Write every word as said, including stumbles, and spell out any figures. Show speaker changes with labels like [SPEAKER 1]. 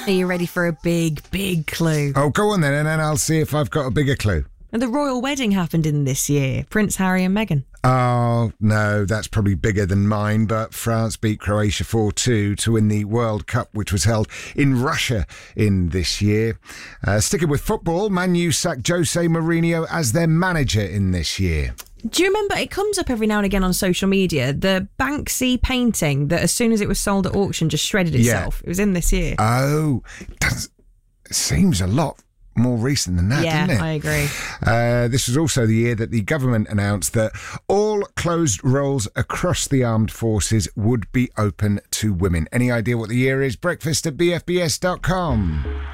[SPEAKER 1] Are you ready for a big, big clue?
[SPEAKER 2] Oh, go on then, and then I'll see if I've got a bigger clue.
[SPEAKER 1] And the royal wedding happened in this year. Prince Harry and Meghan.
[SPEAKER 2] Oh, no, that's probably bigger than mine, but France beat Croatia four two to win the World Cup, which was held in Russia in this year. Uh, sticking with football, Man U sacked Jose Mourinho as their manager in this year.
[SPEAKER 1] Do you remember, it comes up every now and again on social media, the Banksy painting that as soon as it was sold at auction just shredded itself? Yeah. It was in this year.
[SPEAKER 2] Oh, that seems a lot more recent than that,
[SPEAKER 1] yeah,
[SPEAKER 2] doesn't it?
[SPEAKER 1] I agree.
[SPEAKER 2] Uh, this was also the year that the government announced that all closed roles across the armed forces would be open to women. Any idea what the year is? Breakfast at b f b s dot com.